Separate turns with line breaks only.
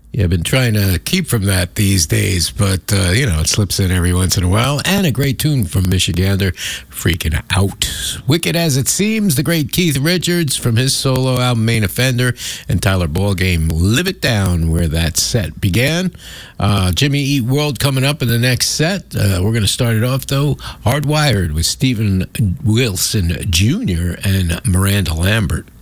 Yeah, I've been trying to keep from that these days, but, it slips in every once in a while. And a great tune from Michigander, Freaking Out. Wicked as It Seems, the great Keith Richards from his solo album, Main Offender, and Tyler Ballgame, Live It Down, where that set began. Jimmy Eat World coming up in the next set. We're going to start it off, though, Hardwired with Stephen Wilson Jr. and Miranda Lambert.